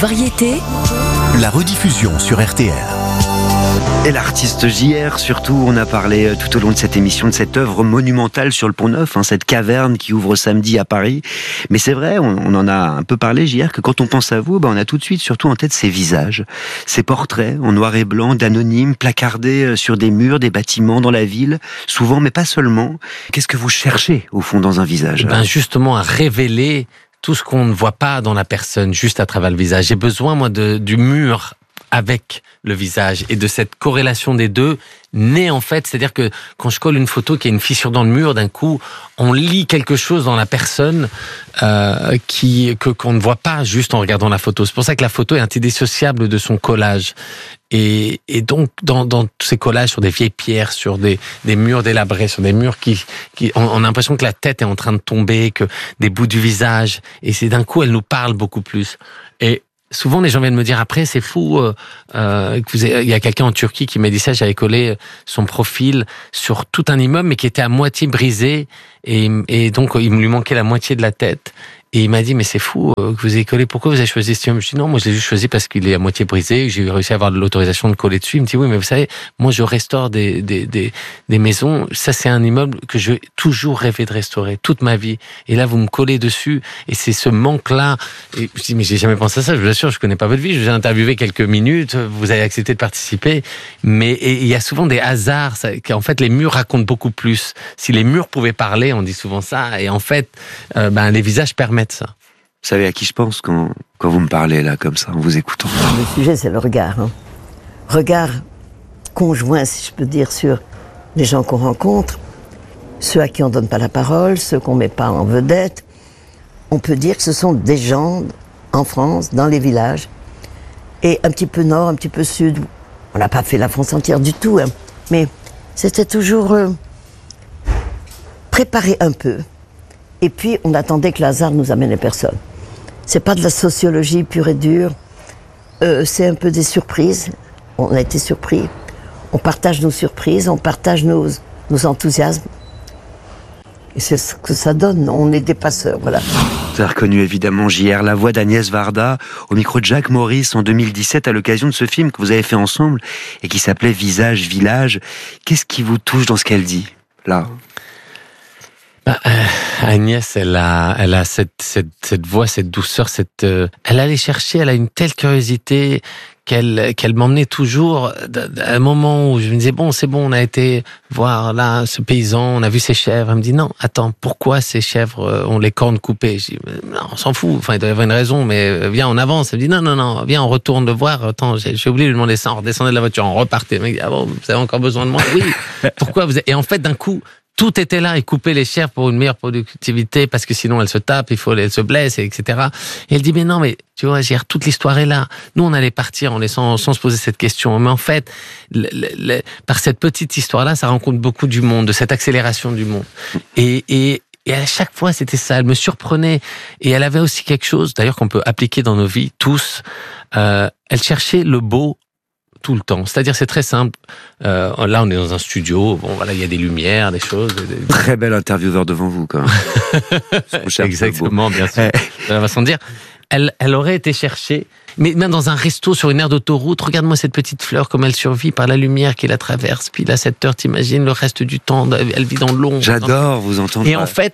Variété, la rediffusion sur RTL. Et l'artiste JR, surtout, on a parlé tout au long de cette émission de cette œuvre monumentale sur le Pont-Neuf, cette caverne qui ouvre samedi à Paris. Mais c'est vrai, on en a un peu parlé, JR, que quand on pense à vous, on a tout de suite surtout en tête ces visages, ces portraits en noir et blanc d'anonymes placardés sur des murs, des bâtiments dans la ville, souvent, mais pas seulement. Qu'est-ce que vous cherchez, au fond, dans un visage ? Justement, à révéler tout ce qu'on ne voit pas dans la personne, juste à travers le visage. J'ai besoin, moi, du mur avec le visage et de cette corrélation des deux naît en fait, c'est-à-dire que quand je colle une photo qui a une fissure dans le mur, d'un coup, on lit quelque chose dans la personne qu'on ne voit pas juste en regardant la photo. C'est pour ça que la photo est indissociable de son collage. Et donc, dans tous ces collages sur des vieilles pierres, sur des murs délabrés, sur des murs on a l'impression que la tête est en train de tomber, que des bouts du visage, et c'est d'un coup, elle nous parle beaucoup plus. Et souvent, les gens viennent me dire après, c'est fou, il y a quelqu'un en Turquie qui m'a dit ça, j'avais collé son profil sur tout un immeuble, mais qui était à moitié brisé, et donc il lui manquait la moitié de la tête. Et il m'a dit, mais c'est fou que vous ayez collé. Pourquoi vous avez choisi ce immeuble ? Je dis non, moi je l'ai juste choisi parce qu'il est à moitié brisé. J'ai réussi à avoir l'autorisation de coller dessus. Il me dit oui, mais vous savez, moi je restaure des maisons. Ça c'est un immeuble que je vais toujours rêver de restaurer toute ma vie. Et là vous me collez dessus et c'est ce manque-là. Et je dis mais j'ai jamais pensé à ça. Je vous assure, je connais pas votre vie. Je vous ai interviewé quelques minutes. Vous avez accepté de participer. Mais il y a souvent des hasards. En fait, les murs racontent beaucoup plus. Si les murs pouvaient parler, on dit souvent ça. Et en fait, les visages permettent ça. Vous savez à qui je pense quand vous me parlez là, comme ça, en vous écoutant ? Le sujet, c'est le regard. Regard conjoint, si je peux dire, sur les gens qu'on rencontre, ceux à qui on ne donne pas la parole, ceux qu'on ne met pas en vedette. On peut dire que ce sont des gens en France, dans les villages, et un petit peu nord, un petit peu sud. On n'a pas fait la France entière du tout, mais c'était toujours préparé un peu. Et puis, on attendait que le hasard nous amène les personnes. C'est pas de la sociologie pure et dure. C'est un peu des surprises. On a été surpris. On partage nos surprises, on partage nos enthousiasmes. Et c'est ce que ça donne. On est des passeurs, voilà. Vous avez reconnu évidemment JR, la voix d'Agnès Varda, au micro de Jacques Maurice en 2017 à l'occasion de ce film que vous avez fait ensemble et qui s'appelait Visage, Village. Qu'est-ce qui vous touche dans ce qu'elle dit, là ? Agnès, elle a cette voix, cette douceur, elle allait chercher, elle a une telle curiosité qu'elle m'emmenait toujours à un moment où je me disais c'est bon, on a été voir là ce paysan, on a vu ses chèvres. Elle me dit non, attends, pourquoi ces chèvres ont les cornes coupées ? Je dis non, on s'en fout, il doit y avoir une raison, mais viens, on avance. Elle me dit non, viens, on retourne le voir. Attends, j'ai oublié de lui demander ça, on redescendait de la voiture, on repartait. Le mec dit vous avez encore besoin de moi ? Oui. Pourquoi vous avez... Et en fait, d'un coup, tout était là, et couper les chèvres pour une meilleure productivité, parce que sinon elles se tapent, elles se blessent, etc. Et elle dit, mais non, mais tu vois, toute l'histoire est là. Nous, on allait partir en laissant, sans se poser cette question. Mais en fait, par cette petite histoire-là, ça rencontre beaucoup du monde, de cette accélération du monde. Et à chaque fois, c'était ça. Elle me surprenait. Et elle avait aussi quelque chose, d'ailleurs, qu'on peut appliquer dans nos vies, tous. Elle cherchait le beau tout le temps. C'est-à-dire, c'est très simple. Là, on est dans un studio. Il y a des lumières, des choses. Très bel intervieweur devant vous, quand même. Exactement, bien sûr. De la façon de dire. Elle aurait été cherchée, mais même dans un resto sur une aire d'autoroute, regarde-moi cette petite fleur, comme elle survit par la lumière qui la traverse. Puis là, cette heure, t'imagines, le reste du temps, elle vit dans l'ombre. J'adore vous entendre. Et en fait,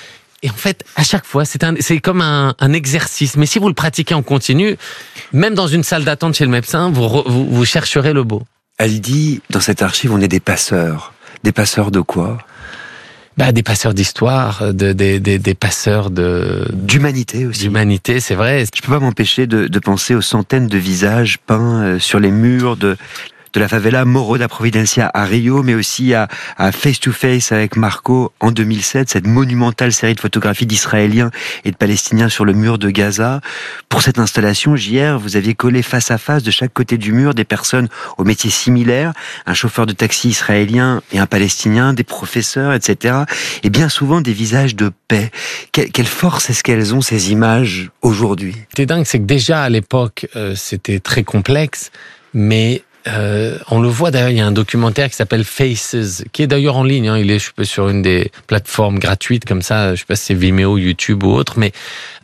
à chaque fois, c'est comme un exercice. Mais si vous le pratiquez en continu, même dans une salle d'attente chez le médecin, vous chercherez le beau. Elle dit, dans cette archive, on est des passeurs. Des passeurs de quoi ? Des passeurs d'histoire, des passeurs d'humanité aussi. D'humanité, c'est vrai. Je peux pas m'empêcher de penser aux centaines de visages peints sur les murs de la favela Morro da Providencia à Rio, mais aussi à Face to Face avec Marco en 2007, cette monumentale série de photographies d'Israéliens et de Palestiniens sur le mur de Gaza. Pour cette installation, JR, vous aviez collé face à face de chaque côté du mur des personnes aux métiers similaires, un chauffeur de taxi israélien et un Palestinien, des professeurs, etc. Et bien souvent des visages de paix. Quelle force est-ce qu'elles ont, ces images, aujourd'hui ? Ce qui est dingue, c'est que déjà à l'époque, c'était très complexe, mais on le voit d'ailleurs, il y a un documentaire qui s'appelle Faces, qui est d'ailleurs en ligne, il est, je sais, sur une des plateformes gratuites comme ça, je sais pas si c'est Vimeo, YouTube ou autre, mais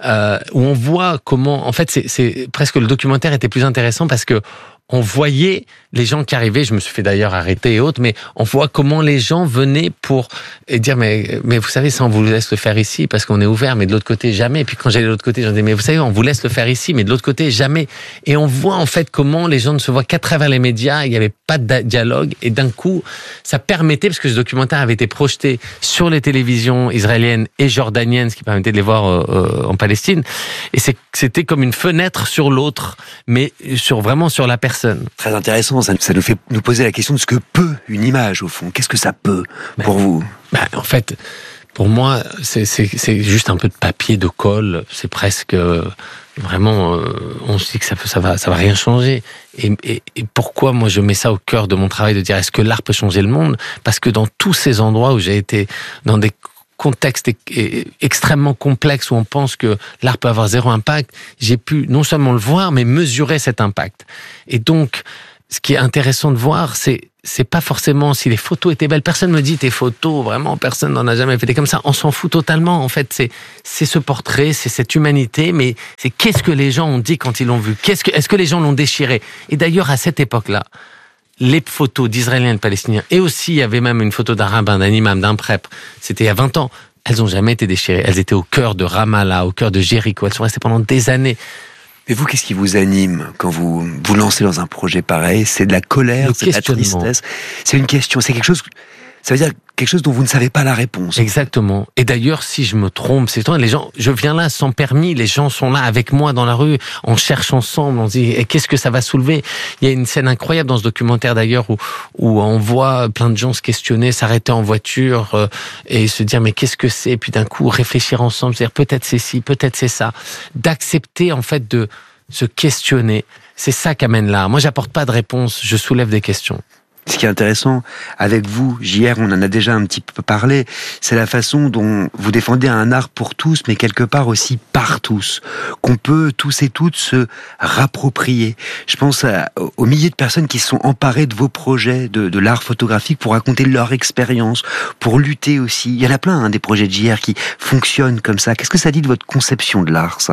où on voit comment, en fait, c'est presque, le documentaire était plus intéressant parce que on voyait les gens qui arrivaient, je me suis fait d'ailleurs arrêter et autres, mais on voit comment les gens venaient pour dire mais vous savez, ça on vous laisse le faire ici parce qu'on est ouvert, mais de l'autre côté jamais. Et puis quand j'allais de l'autre côté, j'en disais mais vous savez, on vous laisse le faire ici, mais de l'autre côté jamais. Et on voit en fait comment les gens ne se voient qu'à travers les médias, il n'y avait pas de dialogue, et d'un coup ça permettait, parce que ce documentaire avait été projeté sur les télévisions israéliennes et jordaniennes, ce qui permettait de les voir en Palestine, et c'était comme une fenêtre sur l'autre, mais vraiment sur la personne. Très intéressant, ça nous fait nous poser la question de ce que peut une image au fond. Qu'est-ce que ça peut pour vous ? En fait, pour moi, c'est juste un peu de papier, de colle. C'est presque vraiment. On se dit que ça va rien changer. Et pourquoi moi je mets ça au cœur de mon travail, de dire est-ce que l'art peut changer le monde ? Parce que dans tous ces endroits où j'ai été dans des contexte extrêmement complexe où on pense que l'art peut avoir zéro impact, j'ai pu non seulement le voir, mais mesurer cet impact. Et donc, ce qui est intéressant de voir, c'est pas forcément si les photos étaient belles. Personne me dit tes photos, vraiment, personne n'en a jamais fait des comme ça. On s'en fout totalement. En fait, c'est ce portrait, c'est cette humanité, mais c'est qu'est-ce que les gens ont dit quand ils l'ont vu ? Est-ce que les gens l'ont déchiré ? Et d'ailleurs, à cette époque-là, les photos d'Israéliens et de Palestiniens, et aussi il y avait même une photo d'un rabbin, d'un imam, d'un prêtre, c'était il y a 20 ans, elles n'ont jamais été déchirées. Elles étaient au cœur de Ramallah, au cœur de Jéricho, elles sont restées pendant des années. Mais vous, qu'est-ce qui vous anime quand vous lancez dans un projet pareil ? C'est de la colère, c'est de la tristesse, c'est une question, c'est quelque chose... Ça veut dire quelque chose dont vous ne savez pas la réponse. Exactement. Et d'ailleurs, si je me trompe, c'est toi, les gens, je viens là sans permis, les gens sont là avec moi dans la rue, on cherche ensemble, on se dit, et qu'est-ce que ça va soulever ? Il y a une scène incroyable dans ce documentaire d'ailleurs où on voit plein de gens se questionner, s'arrêter en voiture et se dire, mais qu'est-ce que c'est ? Et puis d'un coup, réfléchir ensemble, c'est-à-dire peut-être c'est ci, peut-être c'est ça. D'accepter en fait de se questionner, c'est ça qu'amène l'art. Moi, j'apporte pas de réponse, je soulève des questions. Ce qui est intéressant avec vous, JR, on en a déjà un petit peu parlé, c'est la façon dont vous défendez un art pour tous, mais quelque part aussi par tous, qu'on peut tous et toutes se rapproprier. Je pense aux milliers de personnes qui se sont emparées de vos projets, de l'art photographique pour raconter leur expérience, pour lutter aussi. Il y en a plein, des projets de JR qui fonctionnent comme ça. Qu'est-ce que ça dit de votre conception de l'art, ça ?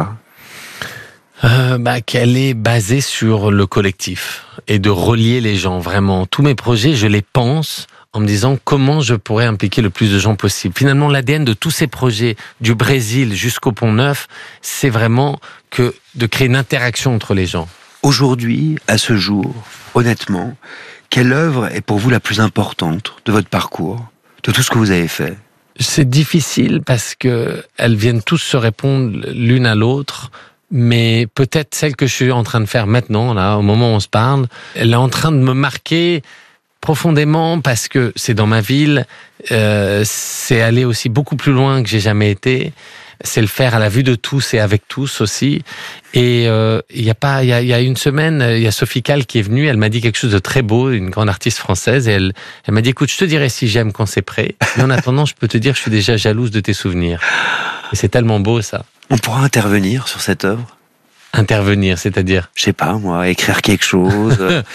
Qu'elle est basée sur le collectif et de relier les gens, vraiment. Tous mes projets, je les pense en me disant comment je pourrais impliquer le plus de gens possible. Finalement, l'ADN de tous ces projets, du Brésil jusqu'au Pont-Neuf, c'est vraiment de créer une interaction entre les gens. Aujourd'hui, à ce jour, honnêtement, quelle œuvre est pour vous la plus importante de votre parcours, de tout ce que vous avez fait ? C'est difficile parce que elles viennent tous se répondre l'une à l'autre. Mais peut-être celle que je suis en train de faire maintenant, là, au moment où on se parle, elle est en train de me marquer profondément parce que c'est dans ma ville, c'est aller aussi beaucoup plus loin que j'ai jamais été, c'est le faire à la vue de tous et avec tous aussi. Et il y a une semaine, il y a Sophie Calle qui est venue, elle m'a dit quelque chose de très beau, une grande artiste française, et elle m'a dit écoute, je te dirai si j'aime quand c'est prêt, mais en attendant, je peux te dire que je suis déjà jalouse de tes souvenirs. Et c'est tellement beau ça. On pourra intervenir sur cette œuvre ? Intervenir, c'est-à-dire ? Je sais pas, moi, écrire quelque chose,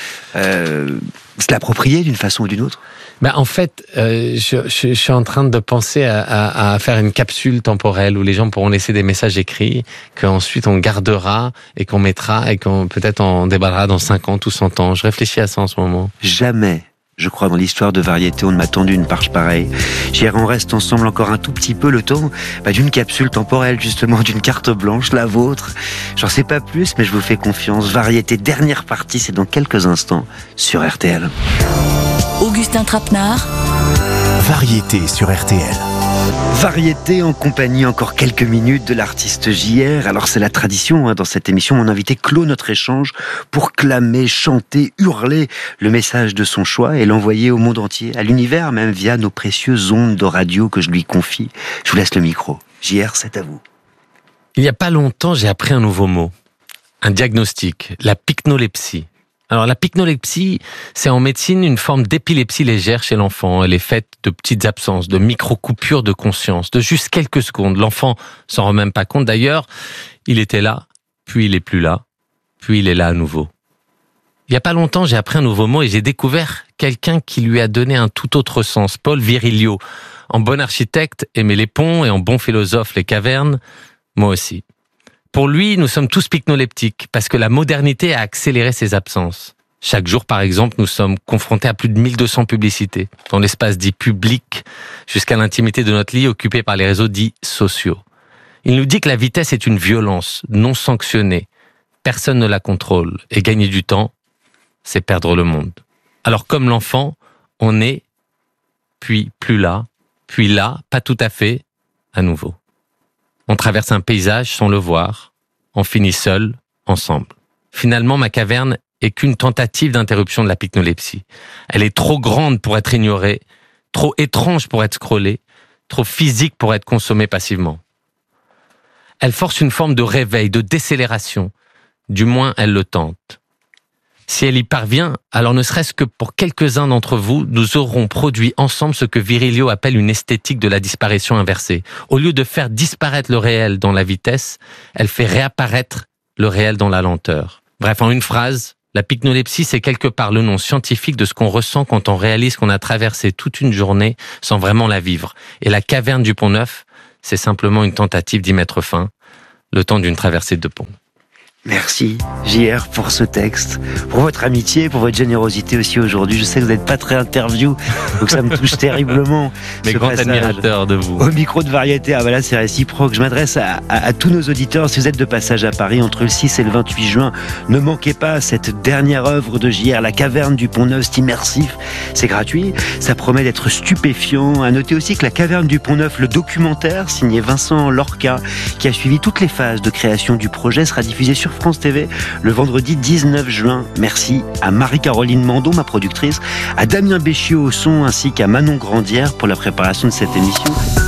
se l'approprier d'une façon ou d'une autre ? En fait, je suis en train de penser à faire une capsule temporelle où les gens pourront laisser des messages écrits, qu'ensuite on gardera et qu'on mettra et qu'on peut-être on déballera dans 50 ou 100 ans. Je réfléchis à ça en ce moment. Jamais, je crois, dans l'histoire de Variété, on ne m'a tendu une perche pareille. JR, on reste ensemble encore un tout petit peu, le temps d'une capsule temporelle, justement, d'une carte blanche, la vôtre. J'en sais pas plus, mais je vous fais confiance. Variété, dernière partie, c'est dans quelques instants sur RTL. Augustin Trapenard. Variété sur RTL. Variété en compagnie encore quelques minutes de l'artiste JR. Alors c'est la tradition dans cette émission. Mon invité clôt notre échange pour clamer, chanter, hurler le message de son choix et l'envoyer au monde entier, à l'univers même via nos précieuses ondes de radio que je lui confie. Je vous laisse le micro. JR, c'est à vous. Il n'y a pas longtemps, j'ai appris un nouveau mot. Un diagnostic, la pycnolepsie. Alors la pycnolepsie, c'est en médecine une forme d'épilepsie légère chez l'enfant. Elle est faite de petites absences, de micro-coupures de conscience, de juste quelques secondes. L'enfant s'en rend même pas compte. D'ailleurs, il était là, puis il est plus là, puis il est là à nouveau. Il n'y a pas longtemps, j'ai appris un nouveau mot et j'ai découvert quelqu'un qui lui a donné un tout autre sens, Paul Virilio. En bon architecte, aimait les ponts et en bon philosophe, les cavernes, moi aussi. Pour lui, nous sommes tous pycnoleptiques parce que la modernité a accéléré ses absences. Chaque jour, par exemple, nous sommes confrontés à plus de 1200 publicités dans l'espace dit public jusqu'à l'intimité de notre lit occupé par les réseaux dits sociaux. Il nous dit que la vitesse est une violence non sanctionnée. Personne ne la contrôle et gagner du temps, c'est perdre le monde. Alors comme l'enfant, on est, puis plus là, puis là, pas tout à fait, à nouveau. On traverse un paysage sans le voir, on finit seul, ensemble. Finalement, ma caverne est qu'une tentative d'interruption de la pycnolepsie. Elle est trop grande pour être ignorée, trop étrange pour être scrollée, trop physique pour être consommée passivement. Elle force une forme de réveil, de décélération. Du moins, elle le tente. Si elle y parvient, alors ne serait-ce que pour quelques-uns d'entre vous, nous aurons produit ensemble ce que Virilio appelle une esthétique de la disparition inversée. Au lieu de faire disparaître le réel dans la vitesse, elle fait réapparaître le réel dans la lenteur. Bref, en une phrase, la pycnolepsie, c'est quelque part le nom scientifique de ce qu'on ressent quand on réalise qu'on a traversé toute une journée sans vraiment la vivre. Et la caverne du Pont-Neuf, c'est simplement une tentative d'y mettre fin, le temps d'une traversée de pont. Merci JR pour ce texte, pour votre amitié, pour votre générosité aussi aujourd'hui. Je sais que vous n'êtes pas très interview, donc ça me touche terriblement. Mais grand admirateur de vous. Au micro de Variété, ah voilà, c'est réciproque. Je m'adresse à tous nos auditeurs. Si vous êtes de passage à Paris entre le 6 et le 28 juin, ne manquez pas cette dernière œuvre de JR, La Caverne du Pont-Neuf, c'est immersif, c'est gratuit, ça promet d'être stupéfiant. À noter aussi que La Caverne du Pont-Neuf, le documentaire signé Vincent Lorca, qui a suivi toutes les phases de création du projet, sera diffusé sur France TV le vendredi 19 juin. Merci à Marie-Caroline Mandon, ma productrice, à Damien Béchiot au son, ainsi qu'à Manon Grandière pour la préparation de cette émission.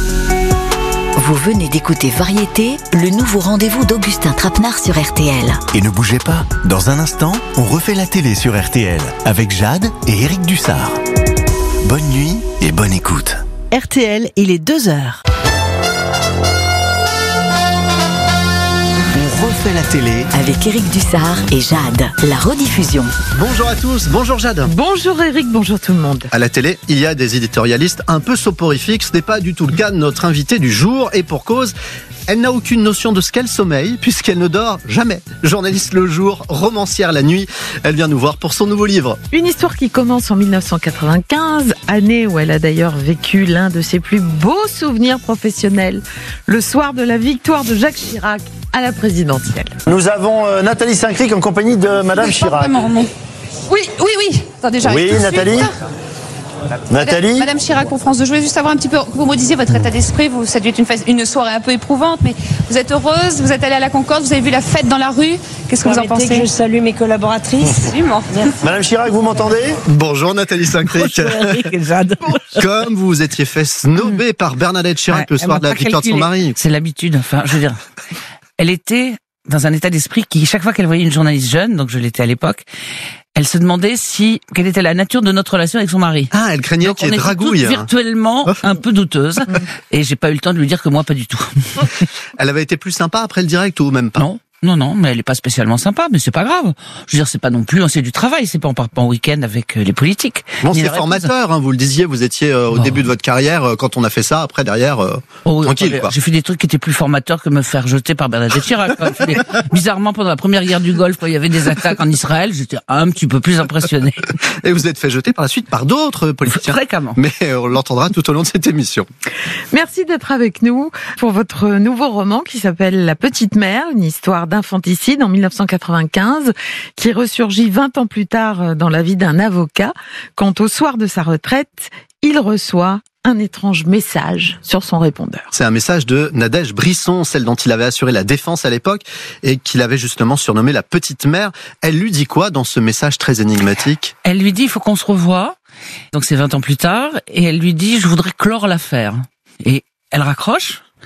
Vous venez d'écouter Variété, le nouveau rendez-vous d'Augustin Trapenard sur RTL. Et ne bougez pas, dans un instant, on refait la télé sur RTL avec Jade et Éric Dussard. Bonne nuit et bonne écoute. RTL, il est 2h. On refait la télé Avec Éric Dussard et Jade, la rediffusion. Bonjour à tous, bonjour Jade. Bonjour Éric, bonjour tout le monde. À la télé, il y a des éditorialistes un peu soporifiques. Ce n'est pas du tout le cas de notre invitée du jour, et pour cause, elle n'a aucune notion de ce qu'est le sommeil, puisqu'elle ne dort jamais. Journaliste le jour, romancière la nuit, elle vient nous voir pour son nouveau livre. Une histoire qui commence en 1995, année où elle a d'ailleurs vécu l'un de ses plus beaux souvenirs professionnels, le soir de la victoire de Jacques Chirac à la présidentielle. Nous avons Nathalie Saint-Cric en compagnie de Madame Chirac. Vraiment, non. Oui. Attendez, j'arrive. Oui, Nathalie. Nathalie. Madame Chirac pour France 2, je voulais juste savoir un petit peu, vous me disiez votre état d'esprit, ça a dû être une soirée un peu éprouvante, mais vous êtes heureuse, vous êtes allée à la Concorde, vous avez vu la fête dans la rue, qu'est-ce que vous en pensez? Que je salue mes collaboratrices. Absolument. Madame Chirac, vous m'entendez? Bonjour Nathalie Saint-Cric. Comme vous étiez fait snober par Bernadette Chirac le soir de la victoire de son mari. C'est l'habitude, enfin, je veux dire. Elle était dans un état d'esprit qui, chaque fois qu'elle voyait une journaliste jeune, donc je l'étais à l'époque, elle se demandait quelle était la nature de notre relation avec son mari. Ah, elle craignait qu'il y ait dragouille. On était toutes virtuellement un peu douteuses. Et j'ai pas eu le temps de lui dire que moi, pas du tout. Elle avait été plus sympa après le direct ou même pas? Non, mais elle est pas spécialement sympa, mais c'est pas grave. Je veux dire, c'est pas non plus, c'est du travail, c'est pas, on part pas en week-end avec les politiques. Bon, c'est formateur, hein, vous le disiez, vous étiez au début de votre carrière, quand on a fait ça, après derrière, tranquille, quoi. J'ai fait des trucs qui étaient plus formateurs que me faire jeter par Bernadette Chirac. Bizarrement, pendant la première guerre du Golfe, quand il y avait des attaques en Israël, j'étais un petit peu plus impressionné. Et vous êtes fait jeter par la suite par d'autres politiciens. Fréquemment. Mais on l'entendra tout au long de cette émission. Merci d'être avec nous pour votre nouveau roman qui s'appelle La Petite Mère, une histoire d'infanticide en 1995, qui ressurgit 20 ans plus tard dans la vie d'un avocat, quand au soir de sa retraite, il reçoit un étrange message sur son répondeur. C'est un message de Nadège Brisson, celle dont il avait assuré la défense à l'époque et qu'il avait justement surnommée la Petite Mère. Elle lui dit quoi dans ce message très énigmatique? Elle lui dit, il faut qu'on se revoie. Donc c'est 20 ans plus tard. Et elle lui dit, je voudrais clore l'affaire. Et elle raccroche.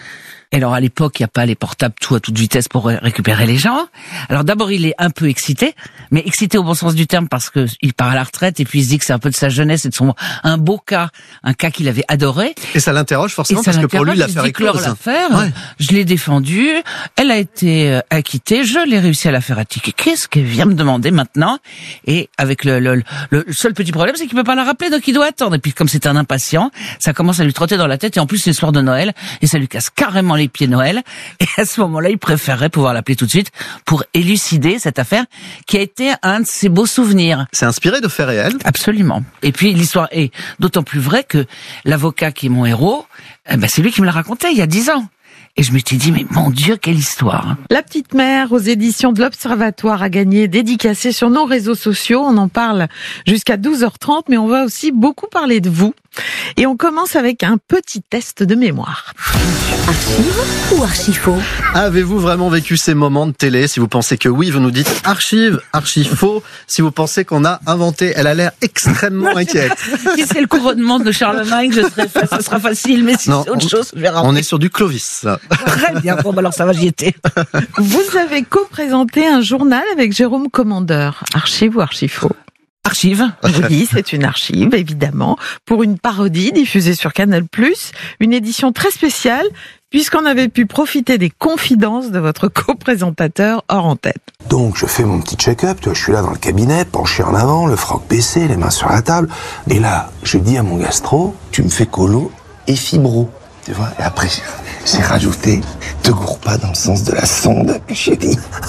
Et alors à l'époque, il n'y a pas les portables tout à toute vitesse pour récupérer les gens. Alors d'abord, il est un peu excité, mais excité au bon sens du terme parce que il part à la retraite et puis il se dit que c'est un peu de sa jeunesse et de un beau cas, un cas qu'il avait adoré. Et ça l'interroge forcément parce que pour lui l'affaire est close. Ouais. Je l'ai défendue, elle a été acquittée, je l'ai réussi à la faire attiquer. Qu'est-ce qu'elle vient me demander maintenant? Et avec le seul petit problème, c'est qu'il peut pas la rappeler, donc il doit attendre. Et puis comme c'est un impatient, ça commence à lui trotter dans la tête et en plus c'est le soir de Noël et ça lui casse carrément les pieds Noël. Et à ce moment-là, il préférerait pouvoir l'appeler tout de suite pour élucider cette affaire qui a été un de ses beaux souvenirs. C'est inspiré de faits réels? Absolument. Et puis l'histoire est d'autant plus vraie que l'avocat qui est mon héros, c'est lui qui me l'a raconté il y a 10 ans. Et je me suis dit, mais mon Dieu, quelle histoire. La petite mère aux éditions de l'Observatoire a gagné, dédicacé sur nos réseaux sociaux. On en parle jusqu'à 12h30, mais on va aussi beaucoup parler de vous. Et on commence avec un petit test de mémoire. Archive ou archi-faux? Avez-vous vraiment vécu ces moments de télé? Si vous pensez que oui, vous nous dites archive, archi-faux. Si vous pensez qu'on a inventé, elle a l'air extrêmement inquiète. Si c'est le couronnement de Charlemagne, ça sera facile, mais si c'est autre chose, je vais rappeler. On est sur du Clovis. Très bien, bon, alors ça va, j'y étais. Vous avez co-présenté un journal avec Jérôme Commandeur. Archive ou archi-faux? Archive. Oui, c'est une archive, évidemment, pour une parodie diffusée sur Canal+, une édition très spéciale, puisqu'on avait pu profiter des confidences de votre co-présentateur hors antenne. Donc je fais mon petit check-up, je suis là dans le cabinet, penché en avant, le froc baissé, les mains sur la table, et là, je dis à mon gastro, tu me fais colo et fibro, tu vois, et après j'ai rajouté, te gourre pas dans le sens de la sonde, j'ai dit,